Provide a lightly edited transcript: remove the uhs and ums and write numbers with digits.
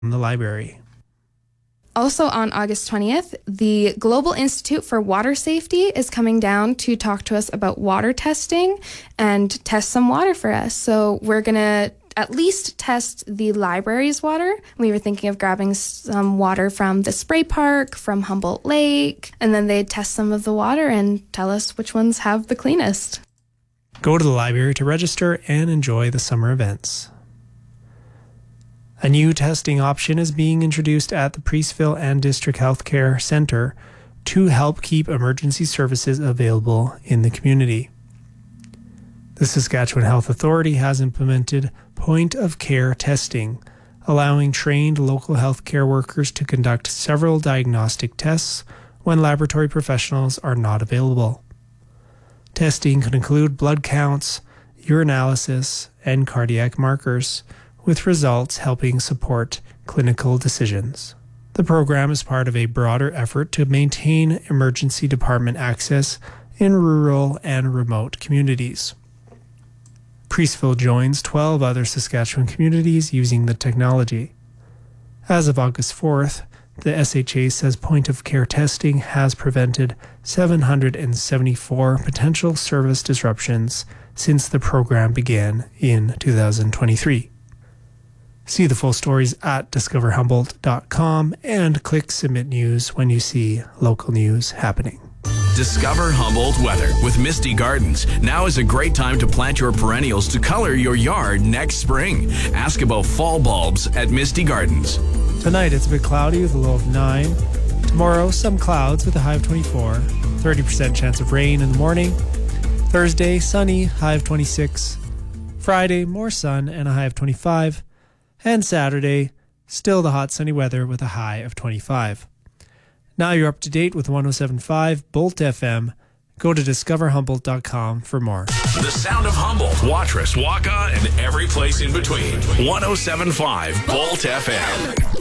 the library. Also on August 20th, the Global Institute for Water Safety is coming down to talk to us about water testing and test some water for us. So we're going to at least test the library's water. We were thinking of grabbing some water from the spray park, from Humboldt Lake, and then they'd test some of the water and tell us which ones have the cleanest. Go to the library to register and enjoy the summer events. A new testing option is being introduced at the Priestville and District Healthcare Centre to help keep emergency services available in the community. The Saskatchewan Health Authority has implemented point-of-care testing, allowing trained local healthcare workers to conduct several diagnostic tests when laboratory professionals are not available. Testing can include blood counts, urinalysis, and cardiac markers, with results helping support clinical decisions. The program is part of a broader effort to maintain emergency department access in rural and remote communities. Priestville joins 12 other Saskatchewan communities using the technology. As of August 4th, the SHA says point-of-care testing has prevented 774 potential service disruptions since the program began in 2023. See the full stories at discoverhumboldt.com and click Submit News when you see local news happening. Discover Humboldt weather with Misty Gardens. Now is a great time to plant your perennials to color your yard next spring. Ask about fall bulbs at Misty Gardens. Tonight it's a bit cloudy with a low of 9. Tomorrow, some clouds with a high of 24. 30% chance of rain in the morning. Thursday, sunny, high of 26. Friday, more sun and a high of 25. And Saturday, still the hot sunny weather with a high of 25. Now you're up to date with 107.5 Bolt FM. Go to discoverhumboldt.com for more. The sound of Humboldt, Watrous, Waka, and every place in between. 107.5 Bolt FM.